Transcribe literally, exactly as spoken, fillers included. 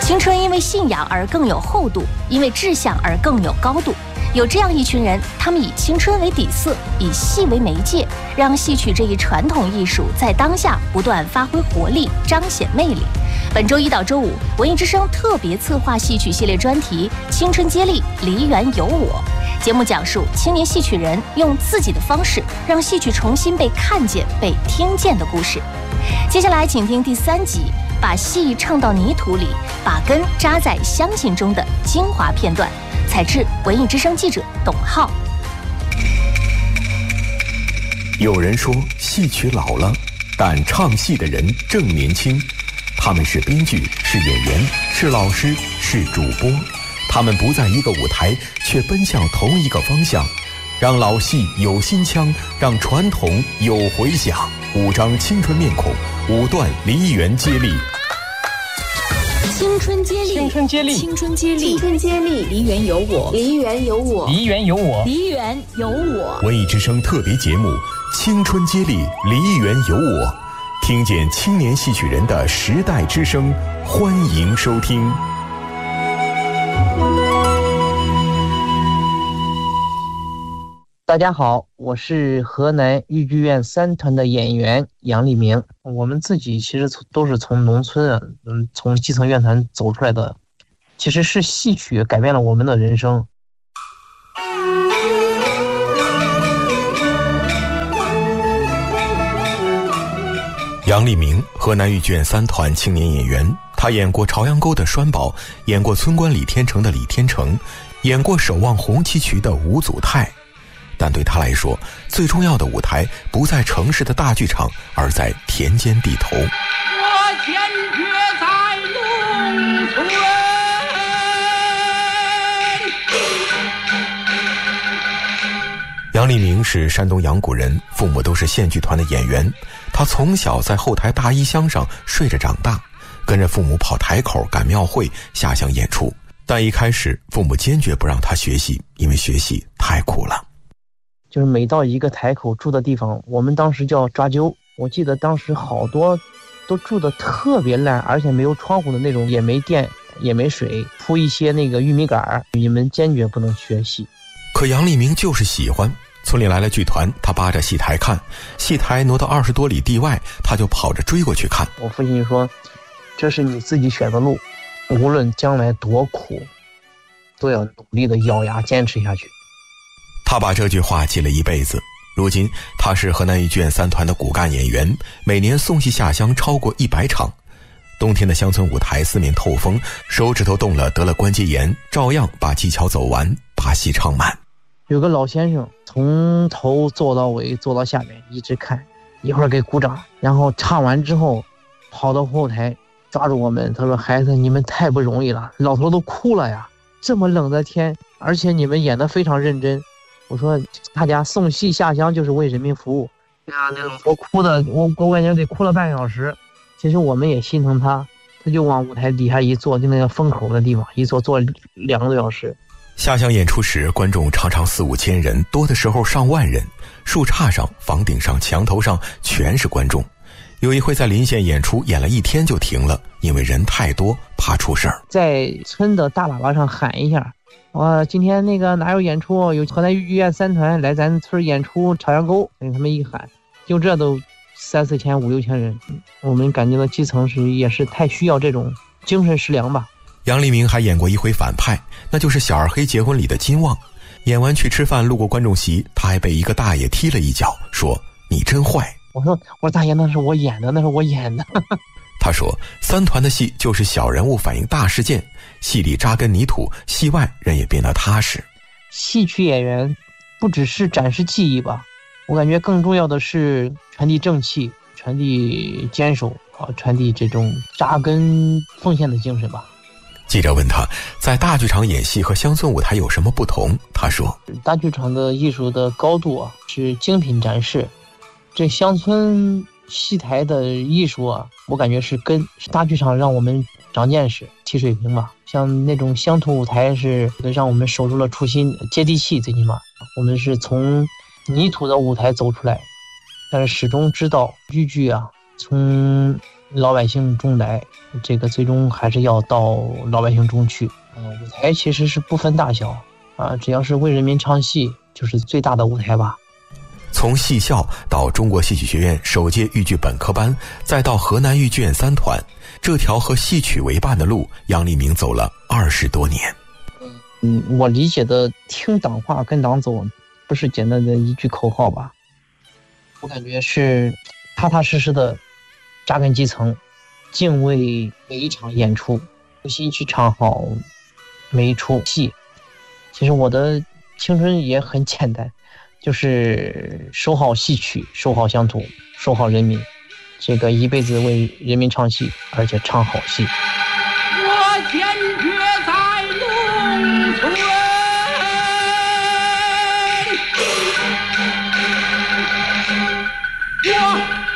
青春因为信仰而更有厚度，因为志向而更有高度。有这样一群人，他们以青春为底色，以戏为媒介，让戏曲这一传统艺术在当下不断发挥活力，彰显魅力。本周一到周五，文艺之声特别策划戏曲系列专题《青春接力，梨园有我》。节目讲述青年戏曲人用自己的方式，让戏曲重新被看见、被听见的故事。接下来，请听第三集，把戏唱到泥土里，把根扎在乡亲中的精华片段。采制文艺之声记者董浩。 有人说戏曲老了，但唱戏的人正年轻。他们是编剧，是演员，是老师，是主播。他们不在一个舞台，却奔向同一个方向，让老戏有新腔，让传统有回响。五张青春面孔，五段梨园接力。 青春接力， 青春接力， 青春接力，青春接力，梨园有我， 梨园有我，梨园有我， 梨园有我。 文艺之声特别节目《青春接力，梨园有我》，听见青年戏曲人的时代之声，欢迎收听。 大家好，我是河南豫剧院三团的演员杨立明。我们自己其实都是从农村啊，嗯，从基层乐团走出来的。其实是戏曲改变了我们的人生。 杨立明，河南豫剧院三团青年演员，他演过朝阳沟的栓宝，演过村官李天成的李天成，演过守望红旗渠的吴祖泰。但对他来说，最重要的舞台不在城市的大剧场，而在田间地头。 我坚决在农村。 杨立明是山东阳谷人，父母都是县剧团的演员。他从小在后台大衣箱上睡着长大，跟着父母跑台口赶庙会下乡演出。但一开始父母坚决不让他学习，因为学习太苦了。 就是每到一个台口住的地方，我们当时叫抓阄。我记得当时好多都住的特别烂，而且没有窗户的那种，也没电也没水，铺一些那个玉米杆，你们坚决不能学戏。 可杨立明就是喜欢，村里来了剧团，他扒着戏台看，戏台挪到二十多里地外，他就跑着追过去看。 我父亲说，这是你自己选的路，无论将来多苦，都要努力的咬牙坚持下去。 他把这句话记了一辈子。如今他是河南豫剧院三团的骨干演员，每年送戏下乡超过一百场。冬天的乡村舞台四面透风，手指头冻了得了关节炎，照样把技巧走完，把戏唱满。 有个老先生从头做到尾，做到下面一直看，一会儿给鼓掌，然后唱完之后跑到后台抓住我们，他说，孩子你们太不容易了，老头都哭了呀，这么冷的天，而且你们演得非常认真。我说大家送戏下乡就是为人民服务呀，那老头哭的我我感觉得哭了半小时。其实我们也心疼他，他就往舞台底下一坐，就那个风口的地方一坐，坐两个多小时。 下乡演出时，观众常常四五千人，多的时候上万人，树杈上、房顶上、墙头上全是观众。有一回在临县演出，演了一天就停了，因为人太多，怕出事儿。 在村的大喇叭上喊一下，哇，今天那个哪有演出？有河南豫剧院三团来咱村演出朝阳沟，给他们一喊，就这都三四千、五六千人。我们感觉到基层是也是太需要这种精神食粮吧。 杨立明还演过一回反派，那就是小二黑结婚里的金旺。演完去吃饭，路过观众席，他还被一个大爷踢了一脚，说你真坏。 我说我说大爷，那是我演的，那是我演的。 他说三团的戏就是小人物反映大事件，戏里扎根泥土，戏外人也变得踏实。 戏曲演员不只是展示技艺吧，我感觉更重要的是传递正气，传递坚守啊，传递这种扎根奉献的精神吧。 记者问他在大剧场演戏和乡村舞台有什么不同，他说大剧场的艺术的高度啊是精品展示，这乡村戏台的艺术啊，我感觉是跟大剧场让我们长见识、提水平吧。像那种乡土舞台是让我们守住了初心、接地气，最起码我们是从泥土的舞台走出来，但是始终知道豫剧啊，从老百姓中来，这个最终还是要到老百姓中去。嗯，舞台其实是不分大小啊，只要是为人民唱戏，就是最大的舞台吧。 从戏校到中国戏曲学院首届豫剧本科班，再到河南豫剧院三团，这条和戏曲为伴的路，杨立明走了二十多年。 嗯，我理解的听党话跟党走，不是简单的一句口号吧？我感觉是踏踏实实的扎根基层，敬畏每一场演出，用心去唱好每一出戏。其实我的青春也很简单，就是守好戏曲，守好乡土，守好人民，这个一辈子为人民唱戏，而且唱好戏。